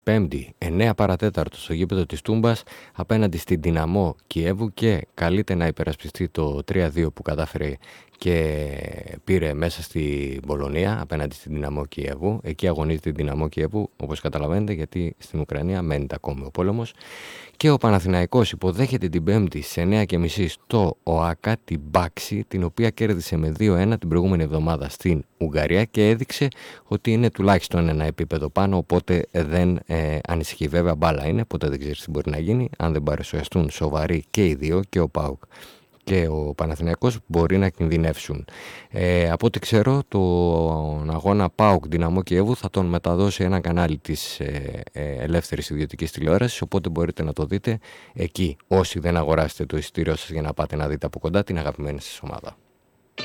Πέμπτη, 9 παρατέταρτο στο γήπεδο της Τούμπας απέναντι στην Δυναμό Κιέβου και καλείται να υπερασπιστεί το 3-2 που κατάφερε και πήρε μέσα στη Πολωνία απέναντι στην Δυναμό Κιέβου. Εκεί αγωνίζεται η Δυναμό Κιέβου, όπως καταλαβαίνετε, γιατί στην Ουκρανία μένει ακόμη ο πόλεμος. Και ο Παναθηναϊκός υποδέχεται την Πέμπτη σε 9:30 στο ΟΑΚΑ την Μπάξη, την οποία κέρδισε με 2-1 την προηγούμενη εβδομάδα στην Ουγγαρία και έδειξε ότι είναι τουλάχιστον ένα επίπεδο πάνω, οπότε δεν ανησυχεί. Βέβαια μπάλα είναι, ποτέ δεν ξέρεις τι μπορεί να γίνει. Αν δεν παρουσιαστούν σοβαροί και οι δύο, και ο ΠΑΟΚ και ο Παναθηναϊκός, μπορεί να κινδυνεύσουν. Από ό,τι ξέρω, τον αγώνα ΠΑΟΚ Δυναμό Κιέβου θα τον μεταδώσει ένα κανάλι της ελεύθερης ιδιωτικής τηλεόρασης, οπότε μπορείτε να το δείτε εκεί, όσοι δεν αγοράσετε το εισιτήριό σας για να πάτε να δείτε από κοντά την αγαπημένη σας ομάδα.